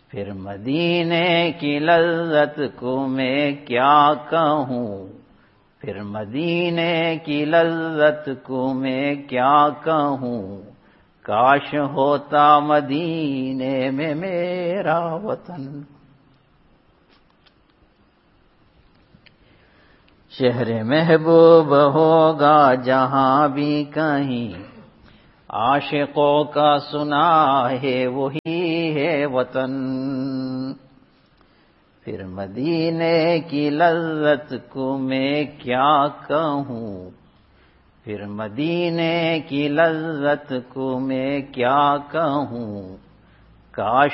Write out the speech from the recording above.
फिर मदीने की लज्जत को मैं क्या कहूँ, फिर मदीने की लज्जत को मैं क्या कहूँ। काश होता मदीने में मेरा वतन। शहर महबूब होगा जहां भी कहीं, आशिकों का सुना है वही है वतन। फिर मदीने की लज्जत को मैं क्या कहूँ, फिर मदीने की लज्जत को मैं क्या कहूँ। काश